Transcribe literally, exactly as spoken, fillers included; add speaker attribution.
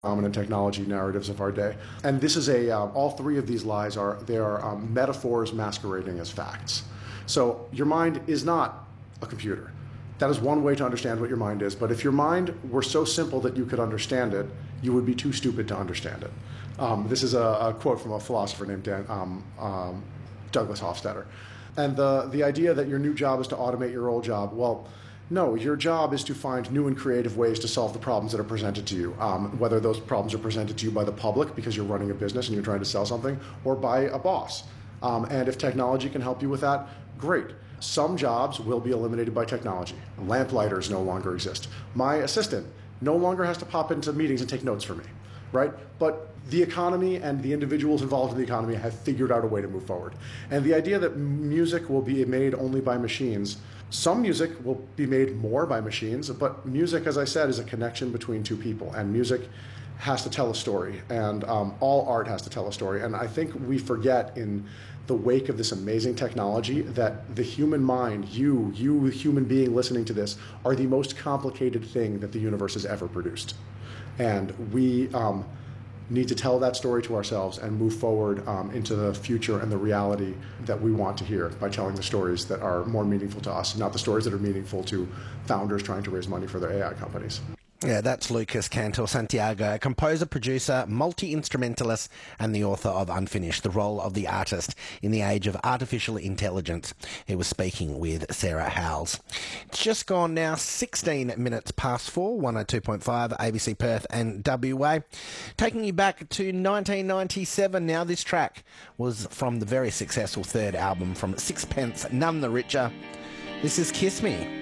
Speaker 1: dominant technology narratives of our day. And this is a, uh, all three of these lies are, they are um, metaphors masquerading as facts. So your mind is not a computer. That is one way to understand what your mind is. But if your mind were so simple that you could understand it, you would be too stupid to understand it. Um, this is a, a quote from a philosopher named Dan, um, um, Douglas Hofstadter. And the, the idea that your new job is to automate your old job, well, no, your job is to find new and creative ways to solve the problems that are presented to you, um, whether those problems are presented to you by the public because you're running a business and you're trying to sell something, or by a boss. Um, and if technology can help you with that, great. Some jobs will be eliminated by technology. Lamplighters no longer exist. My assistant no longer has to pop into meetings and take notes for me, right? But the economy and the individuals involved in the economy have figured out a way to move forward. And the idea that music will be made only by machines, some music will be made more by machines, but music, as I said, is a connection between two people, and music has to tell a story, and um, all art has to tell a story. And I think we forget in the wake of this amazing technology that the human mind, you, you human being listening to this, are the most complicated thing that the universe has ever produced. And we um, need to tell that story to ourselves and move forward um, into the future and the reality that we want to hear by telling the stories that are more meaningful to us, not the stories that are meaningful to founders trying to raise money for their A I companies.
Speaker 2: Yeah, that's Lucas Cantor Santiago, a composer, producer, multi-instrumentalist, and the author of Unfinished, the role of the artist in the age of artificial intelligence. He was speaking with Sarah Howells. It's just gone now sixteen minutes past four, one oh two point five, A B C Perth and W A. Taking you back to nineteen ninety-seven now. This track was from the very successful third album from Sixpence None the Richer. This is Kiss Me.